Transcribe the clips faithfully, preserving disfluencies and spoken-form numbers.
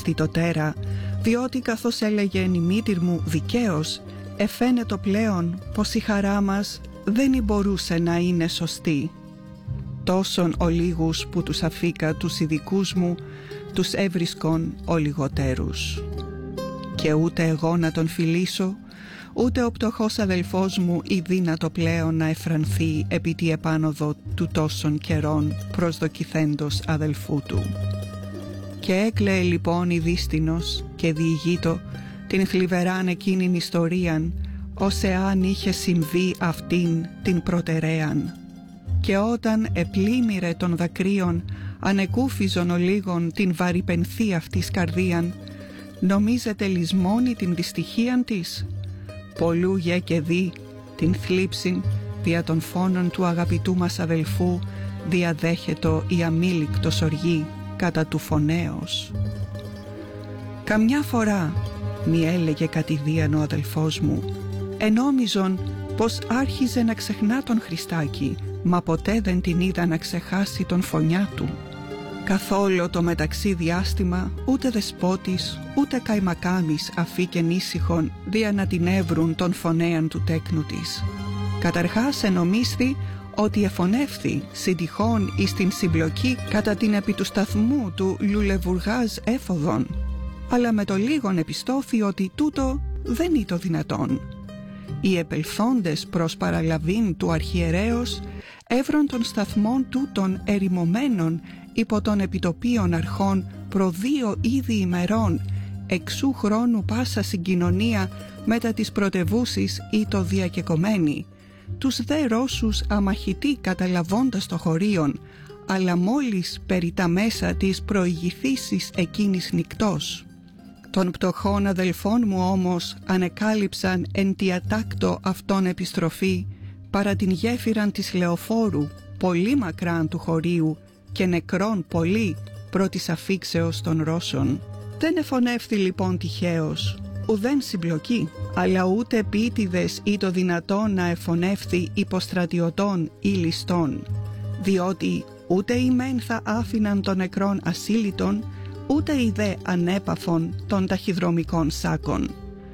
Χριστί το τέρα, διότι καθώς έλεγε η μήτηρ μου δικαίως, εφαίνεται πλέον πως η χαρά μας δεν μπορούσε να είναι σωστή. Τόσον ολίγους που τους αφήκα τους ειδικούς μου, τους έβρισκον ολιγοτέρους. Και ούτε εγώ να τον φιλήσω, ούτε ο πτωχός αδελφός μου η δύνατο πλέον να εφρανθεί επί τη επάνωδο του τόσων καιρών προσδοκιθέντος αδελφού του. Και έκλαιε λοιπόν η δίστηνος και διηγείτο την θλιβεράν εκείνην ιστορίαν, ως εάν είχε συμβεί αυτήν την προτεραίαν. Και όταν επλήμμυρε των δακρύων ανεκούφιζον ολίγων την βαρυπενθή αυτής καρδίαν, νομίζετε λησμόνη την δυστυχίαν της? Πολλού γε και δι την θλίψην δια των φόνων του αγαπητού μας αδελφού διαδέχετο η αμήλικτος οργή κατά του φωνέως. Καμιά φορά, μη έλεγε κατηδίαν ο αδελφός μου, ενόμιζον πως άρχιζε να ξεχνά τον Χριστάκη, μα ποτέ δεν την είδα να ξεχάσει τον φωνιά του. Καθόλου το μεταξύ διάστημα ούτε δεσπότης ούτε καημακάμις αφήκεν ήσυχον δια να την έβρουν τον φωνέαν του τέκνου της. Καταρχάς ενομίσθη ότι εφωνεύθη συντυχών εις την συμπλοκή κατά την επί του σταθμού του Λουλεβουργάζ έφοδον, αλλά με το λίγον επιστώθη ότι τούτο δεν ήταν δυνατόν. Οι επελθόντες προς παραλαβήν του αρχιερέως έβρον των σταθμών τούτων ερημωμένων υπό των επιτοπίων αρχών προ δύο είδη ημερών, εξού χρόνου πάσα συγκοινωνία μετά τις πρωτευούσεις ή το διακεκομένη, τους δε Ρώσους αμαχητοί καταλαβώντας το χωρίον, αλλά μόλις περί τα μέσα της προηγηθήσης εκείνης νυκτός. Των πτωχών αδελφών μου όμως ανεκάλυψαν εν τη ατάκτο αυτόν επιστροφή παρά την γέφυραν της Λεωφόρου, πολύ μακράν του χωρίου και νεκρών πολύ πρώτης αφήξεως των Ρώσων. Δεν εφωνεύθη λοιπόν τυχαίως, ουδέν συμπλοκή, αλλά ούτε επίτηδες ή το δυνατόν να εφωνεύθη υποστρατιωτών ή ληστών, διότι ούτε οι μεν θα άφηναν των νεκρών ασύλλητων, ούτε οι δε ανέπαφων των ταχυδρομικών σάκων.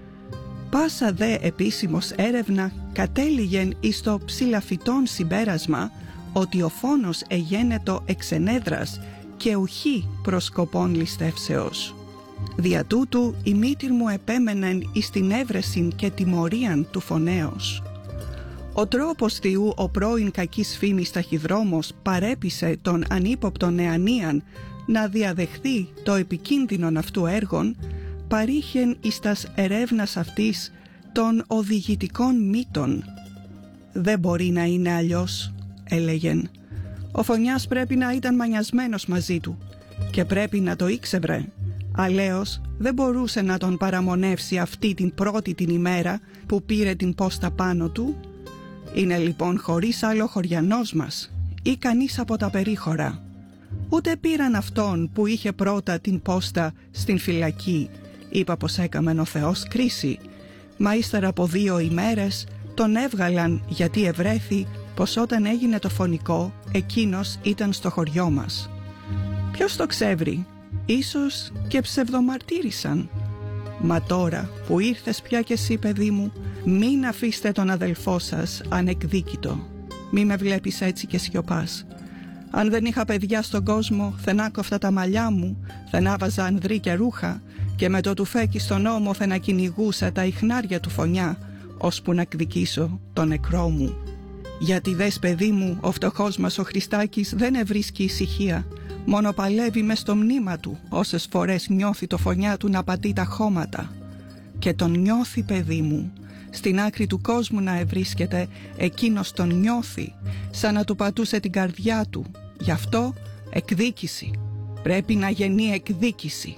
Πάσα δε επίσημος έρευνα κατέληγεν εις το ψηλαφιτόν συμπέρασμα ότι ο φόνος εγένετο εξενέδρας και ουχή προς σκοπών ληστεύσεως. Δια τούτου η μήτηρ μου επέμενεν εις την έβρεσιν και τιμωρίαν του φωνέως. Ο τρόπος Θεού ο πρώην κακής φήμης ταχυδρόμος παρέπεισε τον ανύποπτον νεανίαν να διαδεχθεί το επικίνδυνον αυτού έργων, παρήχεν εις τας ερεύνας αυτής των οδηγητικών μύτων. «Δεν μπορεί να είναι αλλιώς», έλεγεν. «Ο Φωνιάς πρέπει να ήταν μανιασμένος μαζί του και πρέπει να το ήξευρε. Αλέως δεν μπορούσε να τον παραμονεύσει αυτή την πρώτη την ημέρα που πήρε την πόστα πάνω του. Είναι λοιπόν χωρίς άλλο χωριανός μας ή κανείς από τα περίχωρα. Ούτε πήραν αυτόν που είχε πρώτα την πόστα στην φυλακή, είπα πως έκαμεν ο Θεός κρίση, μα ύστερα από δύο ημέρες τον έβγαλαν γιατί ευρέθη πως όταν έγινε το φωνικό εκείνος ήταν στο χωριό μας. Ποιος το ξέβρει? Ίσως και ψευδομαρτύρησαν. Μα τώρα που ήρθες πια κι εσύ, παιδί μου, μην αφήστε τον αδελφό σας ανεκδίκητο. Μη με βλέπεις έτσι και σιωπάς. Αν δεν είχα παιδιά στον κόσμο, θα να κόφτα τα μαλλιά μου, θα να βάζα ανδρή και ρούχα και με το τουφέκι στον ώμο θα να κυνηγούσα τα ιχνάρια του Φωνιά, ώσπου να εκδικήσω τον νεκρό μου. Γιατί δες, παιδί μου, ο φτωχός μας ο Χριστάκης δεν ευρίσκει ησυχία, μόνο παλεύει μες στο μνήμα του όσες φορές νιώθει το Φωνιά του να πατεί τα χώματα. Και τον νιώθει, παιδί μου, στην άκρη του κόσμου να ευρίσκεται, εκείνος τον νιώθει σαν να του πατούσε την καρδιά του. Γι' αυτό εκδίκηση, πρέπει να γεννεί εκδίκηση.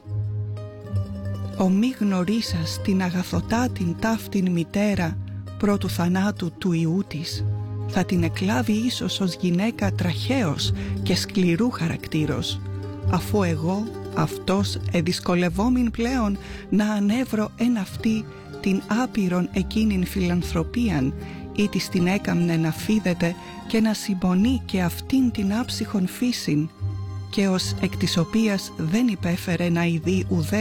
Ο μη γνωρίσας την αγαθωτά την ταύτην μητέρα πρώτου θανάτου του ιού της, θα την εκλάβει ίσως ως γυναίκα τραχαίος και σκληρού χαρακτήρος, αφού εγώ αυτός εδυσκολευόμην πλέον να ανέβρω εν αυτή την άπειρον εκείνην φιλανθρωπίαν ή της την έκαμνε να φίδεται και να συμπονεί και αυτήν την άψυχον φύσιν και ως εκ της οποίας δεν υπέφερε να ειδεί ουδέ